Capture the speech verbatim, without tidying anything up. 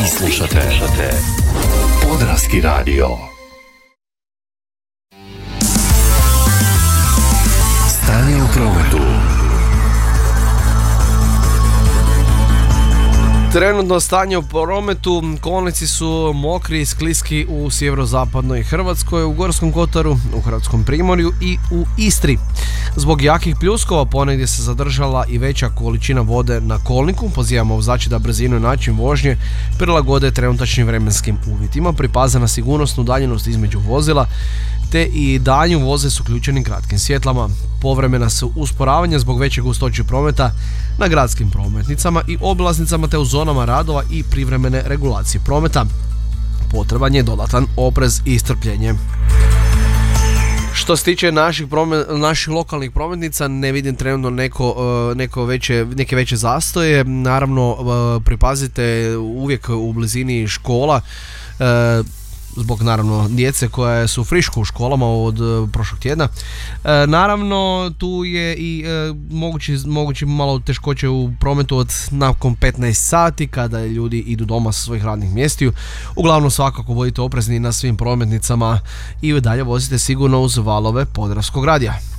Vi slušate Podravski radio. Stanje u prometu. Trenutno stanje u prometu, kolnici su mokri i skliski u sjeverozapadnoj Hrvatskoj, u Gorskom kotaru, u Hrvatskom primorju i u Istri. Zbog jakih pljuskova ponegdje se zadržala i veća količina vode na kolniku. Pozivamo vozače da brzinu i način vožnje prilagode trenutačnim vremenskim uvjetima. Pripazana sigurnosna udaljenost između vozila te i daljnju voze s uključenim kratkim svjetlama. Povremena su usporavanja zbog veće gustoće prometa na gradskim prometnicama i obilaznicama te u zonama radova i privremene regulacije prometa. Potreban je dodatan oprez i strpljenje. Što se tiče naših, promet, naših lokalnih prometnica, ne vidim trenutno neko, neko veće, neke veće zastoje. Naravno, pripazite uvijek u blizini škola, zbog naravno djece koja su friško u školama od prošlog tjedna. E, naravno tu je i e, mogući, mogući malo teškoće u prometu od nakon petnaest sati kada ljudi idu doma sa svojih radnih mjestiju. Uglavnom svakako budite oprezni na svim prometnicama i dalje vozite sigurno uz valove Podravskog radija.